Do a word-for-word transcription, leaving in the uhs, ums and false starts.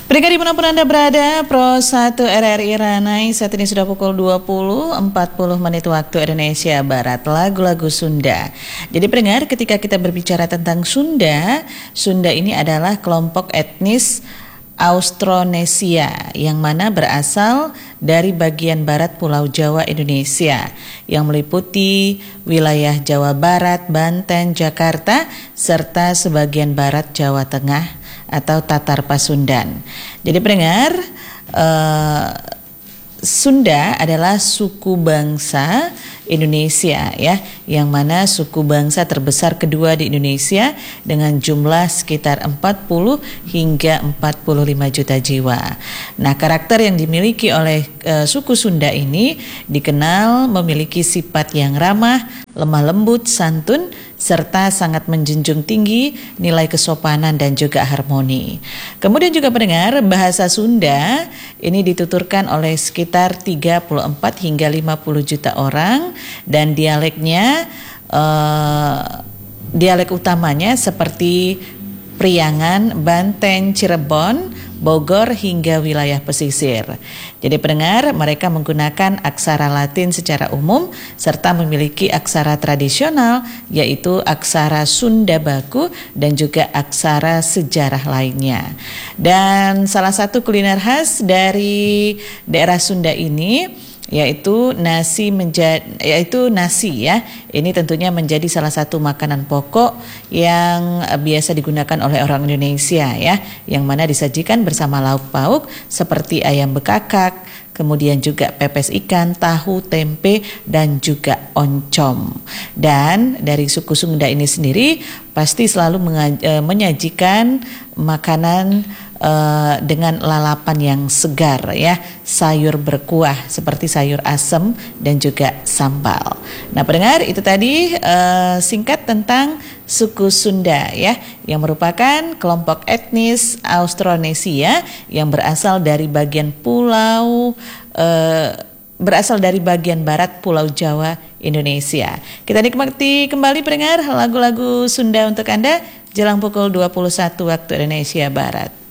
Pendengar dimanapun Anda berada, Pro satu R R I Ranai, saat ini sudah pukul dua puluh empat puluh menit waktu Indonesia Barat, lagu-lagu Sunda. Jadi pendengar, ketika kita berbicara tentang Sunda, Sunda ini adalah kelompok etnis Austronesia yang mana berasal dari bagian barat Pulau Jawa Indonesia yang meliputi wilayah Jawa Barat, Banten, Jakarta, serta sebagian barat Jawa Tengah atau Tatar Pasundan. Jadi pendengar, uh, Sunda adalah suku bangsa Indonesia ya, yang mana suku bangsa terbesar kedua di Indonesia dengan jumlah sekitar empat puluh hingga empat puluh lima juta jiwa. Nah, karakter yang dimiliki oleh uh, suku Sunda ini dikenal memiliki sifat yang ramah, lemah lembut, santun, serta sangat menjunjung tinggi nilai kesopanan dan juga harmoni. Kemudian juga pendengar, bahasa Sunda ini dituturkan oleh sekitar tiga puluh empat hingga lima puluh juta orang, dan dialeknya eh, dialek utamanya seperti Priangan, Banten, Cirebon, Bogor hingga wilayah pesisir. Jadi pendengar, mereka menggunakan aksara Latin secara umum serta memiliki aksara tradisional yaitu aksara Sunda Baku dan juga aksara sejarah lainnya. Dan salah satu kuliner khas dari daerah Sunda ini yaitu nasi menjadi yaitu nasi ya. Ini tentunya menjadi salah satu makanan pokok yang biasa digunakan oleh orang Indonesia ya, yang mana disajikan bersama lauk pauk seperti ayam bekakak, kemudian juga pepes ikan, tahu, tempe, dan juga oncom. Dan dari suku Sunda ini sendiri pasti selalu menyajikan makanan uh, dengan lalapan yang segar ya, sayur berkuah seperti sayur asem dan juga sambal. Nah pendengar, itu tadi uh, singkat tentang suku Sunda ya, yang merupakan kelompok etnis Austronesia yang berasal dari bagian pulau uh, berasal dari bagian barat Pulau Jawa Indonesia. Kita nikmati kembali pendengar lagu-lagu Sunda untuk Anda jelang pukul dua puluh satu waktu Indonesia Barat.